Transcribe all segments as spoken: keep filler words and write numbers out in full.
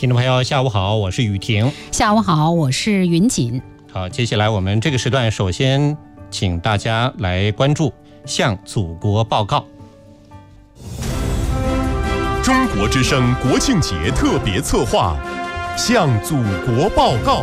听众朋友，下午好，我是雨婷。 下午好，我是云锦。 好，接下来我们这个时段，首先请大家来关注向祖国报告。 中国之声国庆节特别策划，向祖国报告。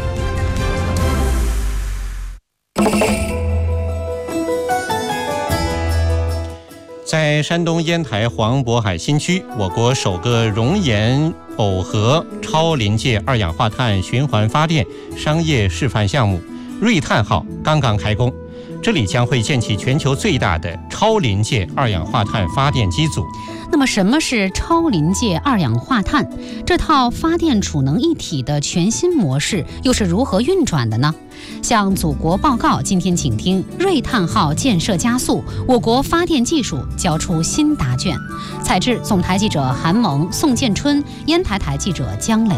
在山东烟台黄渤海新区，我国首个熔岩耦合超临界二氧化碳循环发电商业示范项目瑞碳号刚刚开工，这里将会建起全球最大的超临界二氧化碳发电机组。 那么什么是超临界二氧化碳？这套发电储能一体的全新模式又是如何运转的呢？向祖国报告，今天请听瑞碳号建设加速，我国发电技术交出新答卷。采制总台记者韩萌、宋建春，烟台台记者姜磊。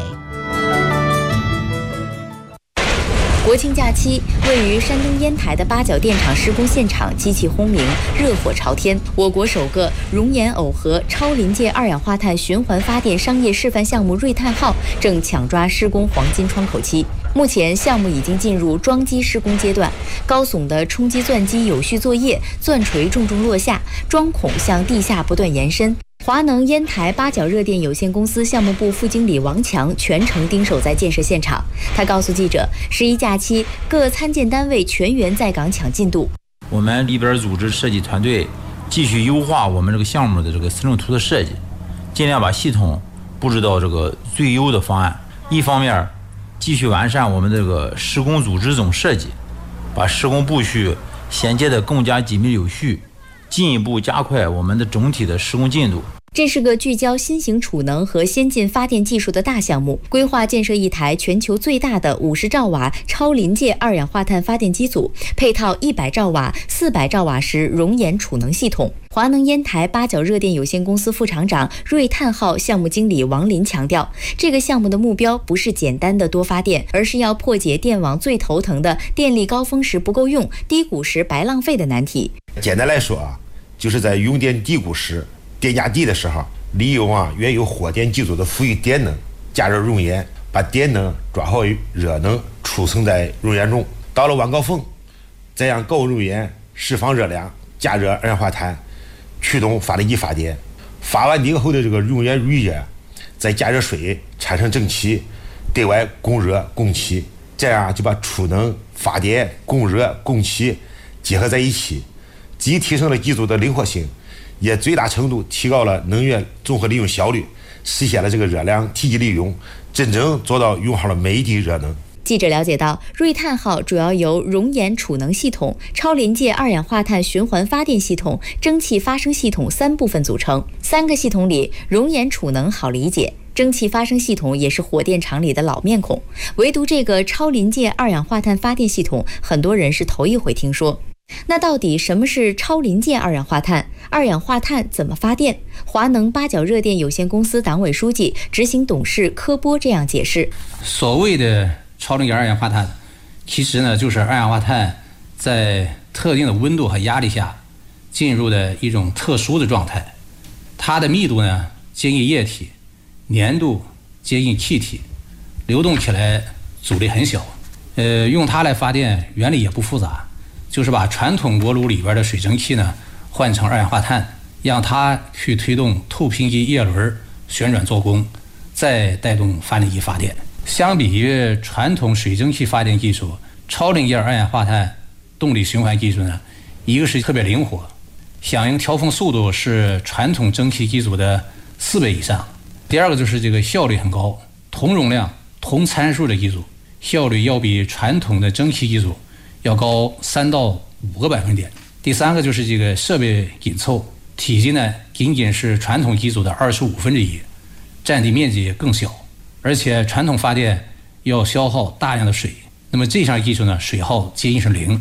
国庆假期，位于山东烟台的八角电厂施工现场机器轰鸣，热火朝天。我国首个熔岩耦合超临界二氧化碳循环发电商业示范项目瑞碳号正抢抓施工黄金窗口期。目前项目已经进入装机施工阶段，高耸的冲击钻机有序作业，钻锤重重落下，桩孔向地下不断延伸。华能烟台八角热电有限公司项目部副经理王强全程盯守在建设现场。他告诉记者，十一假期各参建单位全员在岗抢进度。 我们里边组织设计团队继续优化我们这个项目的这个思路图的设计，尽量把系统布置到这个最优的方案。一方面继续完善我们这个施工组织总设计，把施工步序衔接得更加紧密有序，进一步加快我们的整体的施工进度。 这是个聚焦新型储能和先进发电技术的大项目，规划建设一台全球最大的五十兆瓦超临界二氧化碳发电机组，配套一百兆瓦、四百兆瓦时熔岩储能系统。华能烟台八角热电有限公司副厂长、瑞碳号项目经理王林强调，这个项目的目标不是简单的多发电，而是要破解电网最头疼的电力高峰时不够用、低谷时白浪费的难题。 简单来说啊，就是在用电低谷时、电价低的时候，利用啊原有火电机组的富余电能，加热熔岩，把电能转化为热能，储存在熔岩中。到了晚高峰，再让高温熔岩释放热量，加热二氧化碳，驱动发电机发电。发完电后的这个熔岩余热，再加热水产生蒸汽，对外供热供气，这样就把储能、发电、供热、供气结合在一起，既提升了机组的灵活性，也最大程度提高了能源综合利用效率，实现了这个热量提级利用，真正做到用好了每一滴热能。 记者了解到，瑞碳号主要由熔岩储能系统、超临界二氧化碳循环发电系统、蒸汽发生系统三部分组成。三个系统里，熔岩储能好理解，蒸汽发生系统也是火电厂里的老面孔，唯独这个超临界二氧化碳发电系统，很多人是头一回听说。那到底什么是超临界二氧化碳？二氧化碳怎么发电？华能八角热电有限公司党委书记、执行董事柯波这样解释： 所谓的超临界二氧化碳，其实呢就是二氧化碳在特定的温度和压力下进入的一种特殊的状态，它的密度呢接近液体，粘度接近气体，流动起来阻力很小。呃，用它来发电原理也不复杂，就是把传统锅炉里边的水蒸气呢换成二氧化碳，让它去推动透频机叶轮旋转做功，再带动发电机发电。相比于传统水蒸气发电技术，超临界二氧化碳动力循环技术呢，一个是特别灵活，响应调峰速度是传统蒸汽机组的四倍以上；第二个就是这个效率很高，同容量同参数的机组效率要比传统的蒸汽机组要高三到五个百分点。第三个就是这个设备紧凑，体积呢仅仅是传统机组的二十五分之一，占地面积也更小，而且传统发电要消耗大量的水，那么这项技术呢水耗接近是零。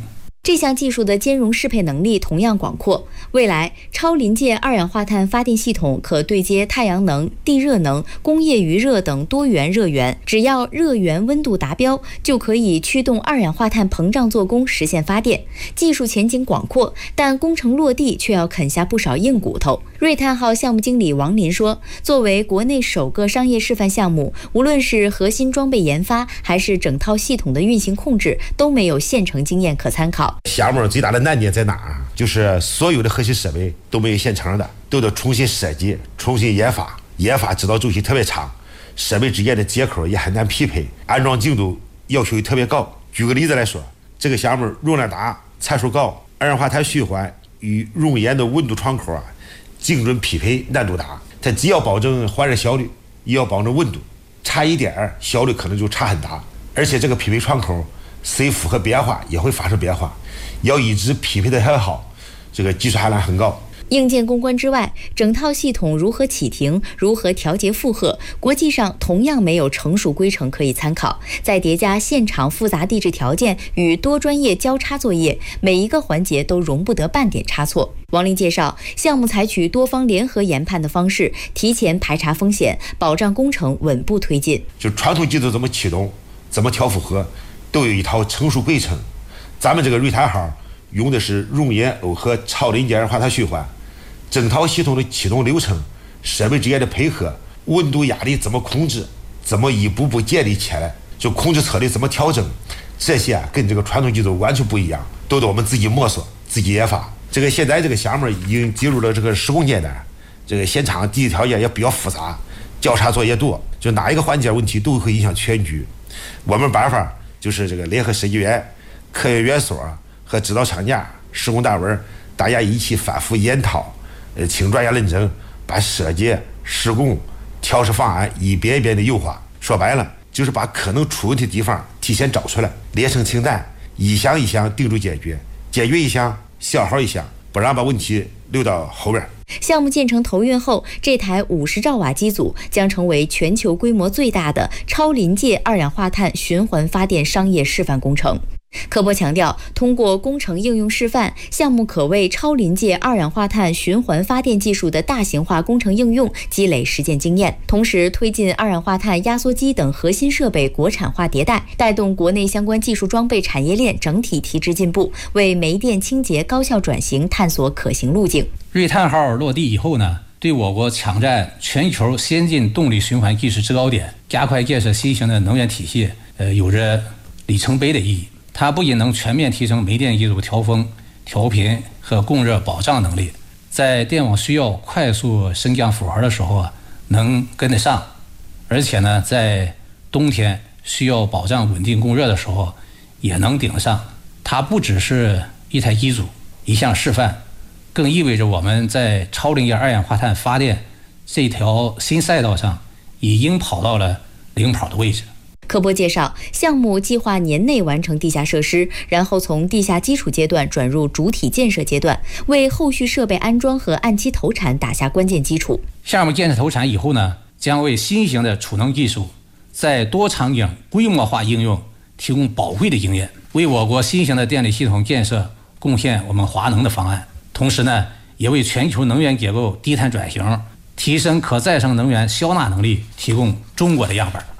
这项技术的兼容适配能力同样广阔。未来，超临界二氧化碳发电系统可对接太阳能、地热能、工业余热等多元热源，只要热源温度达标，就可以驱动二氧化碳膨胀做功，实现发电。技术前景广阔，但工程落地却要啃下不少硬骨头。瑞碳号项目经理王林说，作为国内首个商业示范项目，无论是核心装备研发，还是整套系统的运行控制，都没有现成经验可参考。 项目最大的难点在哪儿？就是所有的核心设备都没有现成的，都得重新设计、重新研发，研发指导周期特别长，设备之间的接口也很难匹配，安装精度要求也特别高。举个例子来说，这个项目容量大、参数高，二氧化碳循环与熔岩的温度窗口啊精准匹配难度大，它既要保证换热效率，也要保证温度，差一点效率可能就差很大。而且这个匹配窗口随负荷变化也会发生变化，要一直匹配得很好，这个技术含量很高。 硬件攻关之外，整套系统如何启停、如何调节负荷，国际上同样没有成熟规程可以参考。再叠加现场复杂地质条件与多专业交叉作业，每一个环节都容不得半点差错。王林介绍，项目采取多方联合研判的方式，提前排查风险，保障工程稳步推进。 就传统技术怎么启动、怎么调负荷，都有一套成熟规程。咱们这个瑞碳号用的是熔岩耦合超临界二氧化碳循环，整套系统的启动流程、设备之间的配合、温度压力怎么控制，怎么一步步建立起来，就控制策略怎么调整，这些啊跟这个传统技术完全不一样，都得我们自己摸索、自己研发。这个现在这个项目已经进入了这个施工阶段，这个现场地理条件也比较复杂，交叉作业多，就哪一个环节问题都会影响全局。我们办法就是这个联合设计员、科研院所和指导厂家、施工单位，大家一起反复研讨，呃，请专业认证，把设计、施工、调试方案一遍一遍的优化。说白了，就是把可能出问题的地方提前找出来，列成清单，一项一项定住解决，解决一项消耗一项，不让把问题留到后边。 项目建成投运后，这台五十兆瓦机组将成为全球规模最大的超临界二氧化碳循环发电商业示范工程。科博强调，通过工程应用示范，项目可为超临界二氧化碳循环发电技术的大型化工程应用积累实践经验，同时推进二氧化碳压缩机等核心设备国产化迭代，带动国内相关技术装备产业链整体提质进步，为煤电清洁高效转型探索可行路径。 瑞碳号落地以后呢，对我国抢占全球先进动力循环技术制高点，加快建设新型的能源体系，呃，有着里程碑的意义。它不仅能全面提升煤电机组调峰、调频和供热保障能力，在电网需要快速升降负荷的时候啊，能跟得上，而且呢，在冬天需要保障稳定供热的时候，也能顶得上。它不只是一台机组、一项示范，更意味着我们在超临界二氧化碳发电这条新赛道上，已经跑到了领跑的位置。 科博介绍，项目计划年内完成地下设施，然后从地下基础阶段转入主体建设阶段，为后续设备安装和按期投产打下关键基础。 项目建设投产以后呢，将为新型的储能技术在多场景规模化应用提供宝贵的经验，为我国新型的电力系统建设贡献我们华能的方案，同时呢，也为全球能源结构低碳转型、提升可再生能源消纳能力提供中国的样本。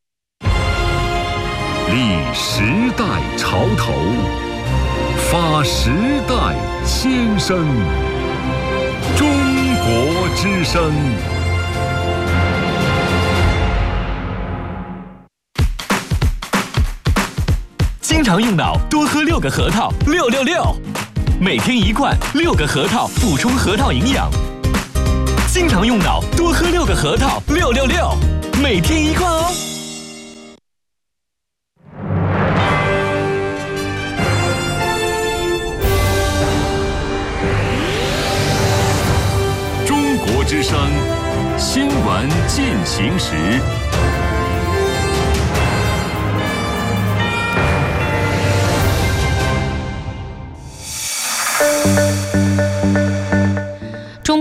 立时代潮头，发时代先声。中国之声。 经常用脑，多喝六个核桃，六六六。每天一罐，六个核桃，补充核桃营养。经常用脑，多喝六个核桃，六六六。每天一罐哦。 之声新闻进行时。 中国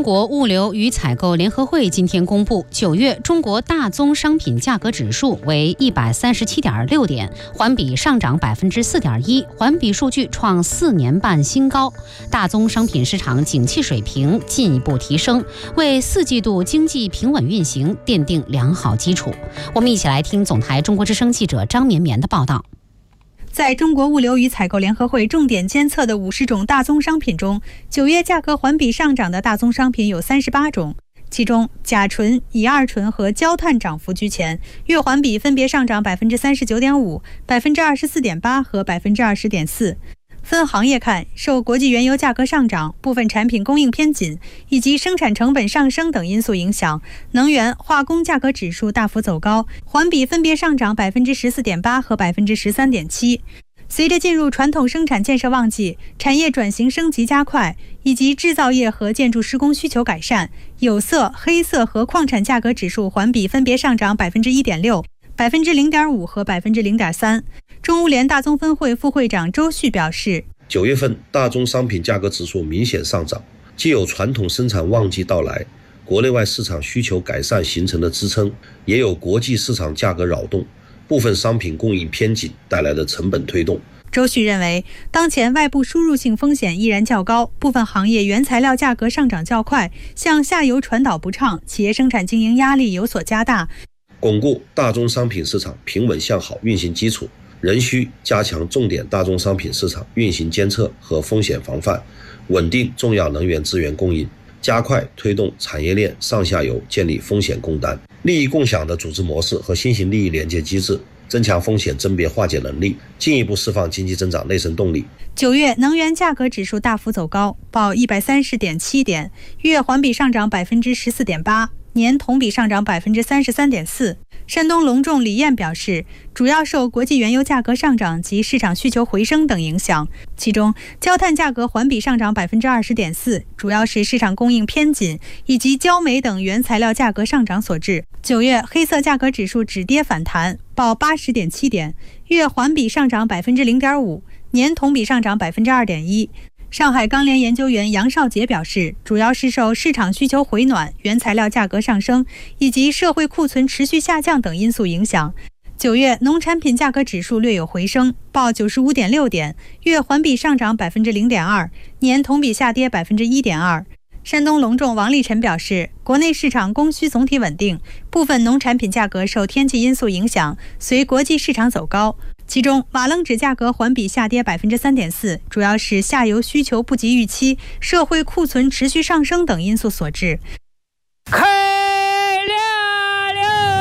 国物流与采购联合会今天公布，九月中国大宗商品价格指数为一百三十七点六点，环比上涨百分之四点一，环比数据创四年半新高。大宗商品市场景气水平进一步提升，为四季度经济平稳运行奠定良好基础。我们一起来听总台中国之声记者张绵绵的报道。 在中国物流与采购联合会重点监测的五十种大宗商品中，九月价格环比上涨的大宗商品有三十八种，其中甲醇、乙二醇和焦炭涨幅居前，月环比分别上涨百分之三十九点五、百分之二十四点八和百分之二十点四。分行业看，受国际原油价格上涨、部分产品供应偏紧以及生产成本上升等因素影响，能源、化工价格指数大幅走高，环比分别上涨百分之十四点八和百分之十三点七。随着进入传统生产建设旺季，产业转型升级加快，以及制造业和建筑施工需求改善，有色、黑色和矿产价格指数环比分别上涨百分之一点六、百分之零点五和百分之零点三。中物联大宗分会副会长周旭表示， 九月份大宗商品价格指数明显上涨，既有传统生产旺季到来，国内外市场需求改善形成的支撑，也有国际市场价格扰动，部分商品供应偏紧带来的成本推动。 周旭认为，当前外部输入性风险依然较高，部分行业原材料价格上涨较快，向下游传导不畅，企业生产经营压力有所加大。 巩固大宗商品市场平稳向好运行基础，仍需加强重点大宗商品市场运行监测和风险防范，稳定重要能源资源供应，加快推动产业链上下游建立风险共担、利益共享的组织模式和新型利益连接机制，增强风险甄别化解能力，进一步释放经济增长内生动力。 九月能源价格指数大幅走高，报一百三十点七点，月环比上涨百分之十四点八，年同比上涨百分之三十三点四。山东隆重李燕表示，主要受国际原油价格上涨及市场需求回升等影响，其中焦炭价格环比上涨百分之二十点四，主要是市场供应偏紧以及焦煤等原材料价格上涨所致。九月黑色价格指数止跌反弹，报八十点七点，月环比上涨百分之零点五，年同比上涨百分之二点一。上海钢联研究员杨少杰表示，主要是受市场需求回暖、原材料价格上升以及社会库存持续下降等因素影响。九月农产品价格指数略有回升，报九十五点六点，月环比上涨百分之零点二，年同比下跌百分之一点二。山东隆重王立晨表示，国内市场供需总体稳定，部分农产品价格受天气因素影响，随国际市场走高。其中瓦楞纸价格环比下跌百分之三点四，主要是下游需求不及预期、社会库存持续上升等因素所致。 开亮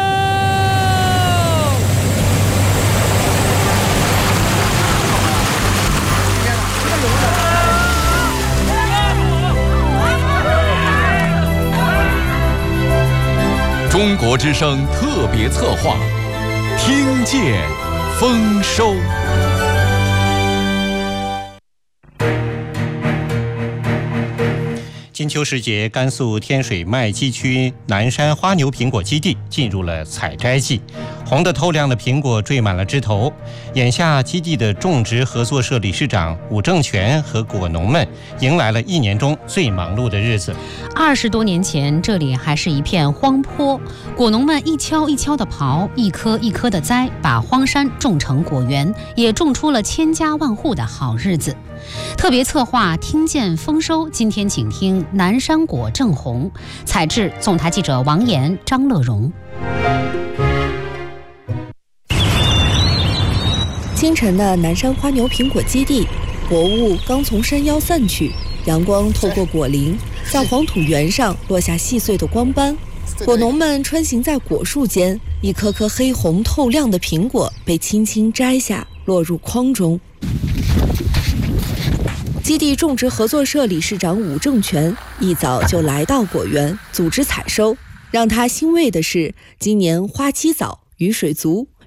了！ 中国之声特别策划，听见丰收。 金秋时节，甘肃天水麦积区南山花牛苹果基地进入了采摘季，红得透亮的苹果缀满了枝头。眼下，基地的种植合作社理事长武正全和果农们迎来了一年中最忙碌的日子。 二十多年前，这里还是一片荒坡，果农们一锹一锹的刨，一颗一颗的栽，把荒山种成果园，也种出了千家万户的好日子。特别策划听见丰收，今天请听南山果正红，采制总台记者王岩、张乐荣。 清晨的南山花牛苹果基地，薄雾刚从山腰散去，阳光透过果林，在黄土原上落下细碎的光斑。果农们穿行在果树间，一颗颗黑红透亮的苹果被轻轻摘下，落入筐中。基地种植合作社理事长武正全一早就来到果园组织采收，让他欣慰的是，今年花期早、雨水足，